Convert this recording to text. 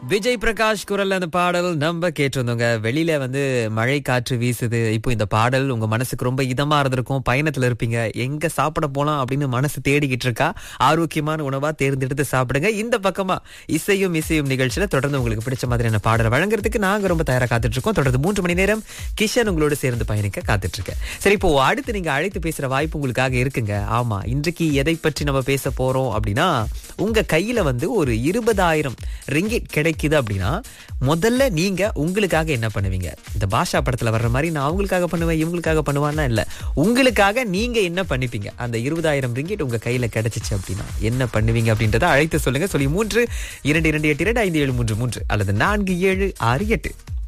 விஜய் பிரகாஷ் குரல்ல அந்த பாடல் நம்ம கேட்டிருந்தோங்க. வெளியில மழை காற்று வீசுது. இப்போ இந்த பாடல் உங்க மனசுக்கு ரொம்ப இதமா இருந்திருக்கும். பயணத்துல இருப்பீங்க, எங்க சாப்பிட போலாம் அப்படின்னு மனசு தேடிக்கிட்டு இருக்கா. ஆரோக்கியமான உணவா தேர்ந்தெடுத்து சாப்பிடுங்க. இந்த பக்கமா இசையும் நிகழ்ச்சியில தொடர்ந்து உங்களுக்கு பிடிச்ச மாதிரியான பாடலை வழங்குறதுக்கு நாங்க ரொம்ப தயாரா காத்துட்டு இருக்கோம். தொடர்ந்து 3 மணி நேரம் கிஷன் உங்களோட சேர்ந்து பயணிக்க காத்துட்டு இருக்கேன். சரி, இப்போ அடுத்து நீங்க அழைத்து பேசுற வாய்ப்பு உங்களுக்காக இருக்குங்க. ஆமா, இன்றைக்கு எதை பற்றி நம்ம பேச போறோம் அப்படின்னா, உங்க கையில ஒரு 20,000 ரிங்கிட் கிடைக்குது அப்படின்னா முதல்ல நீங்க உங்களுக்காக என்ன பண்ணுவீங்க? இந்த பாஷா படத்துல வர்ற மாதிரி நான் அவங்களுக்காக பண்ணுவேன் இவங்களுக்காக பண்ணுவான்னா இல்ல, உங்களுக்காக நீங்க என்ன பண்ணிப்பீங்க? அந்த 20,000 ரிங்கிட் உங்க கையில கிடைச்சிச்சு அப்படின்னா என்ன பண்ணுவீங்க அப்படின்றத அழைத்து சொல்லுங்க. சொல்லி 3 2 2 8 2 5 7 3 3 அல்லது 4 7 6 8.